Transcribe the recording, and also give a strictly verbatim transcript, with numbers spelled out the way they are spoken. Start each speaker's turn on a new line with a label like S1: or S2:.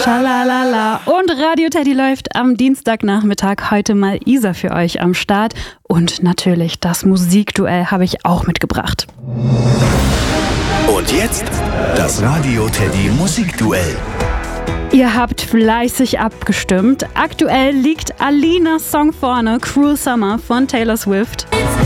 S1: Schalalala. Und Radio Teddy läuft am Dienstagnachmittag. Heute mal Isa für euch am Start. Und natürlich das Musikduell habe ich auch mitgebracht.
S2: Und jetzt das Radio Teddy Musikduell.
S1: Ihr habt fleißig abgestimmt. Aktuell liegt Alinas Song vorne, Cruel Summer von Taylor Swift.